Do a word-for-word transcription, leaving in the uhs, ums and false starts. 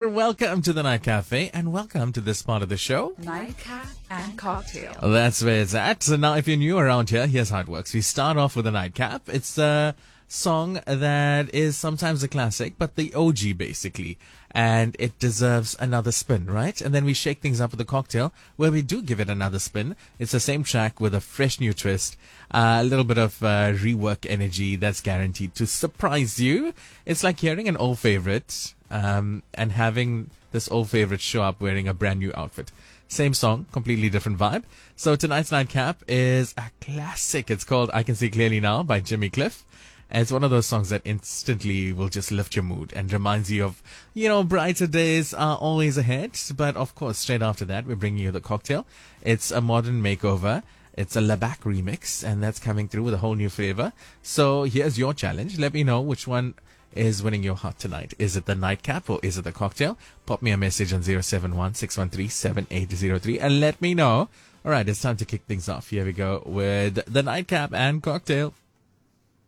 welcome to the Night Cafe and welcome to this part of the show. Nightcap and cocktail. That's where it's at. So now if you're new around here, here's how it works. We start off with a nightcap. It's a song that is sometimes a classic, but the O G basically. And it deserves another spin, right? And then we shake things up with a cocktail where we do give it another spin. It's the same track with a fresh new twist, uh, a little bit of uh, rework energy that's guaranteed to surprise you. It's like hearing an old favorite um, and having this old favorite show up wearing a brand new outfit. Same song, completely different vibe. So tonight's nightcap is a classic. It's called I Can See Clearly Now by Jimmy Cliff. And it's one of those songs that instantly will just lift your mood and reminds you of, you know, brighter days are always ahead. But of course, straight after that, we're bringing you the cocktail. It's a modern makeover. It's a Labac remix, and that's coming through with a whole new flavor. So here's your challenge. Let me know which one is winning your heart tonight. Is it the nightcap or is it the cocktail? Pop me a message on zero seven one, six one three, seven eight zero three and let me know. All right, it's time to kick things off. Here we go with the nightcap and cocktail.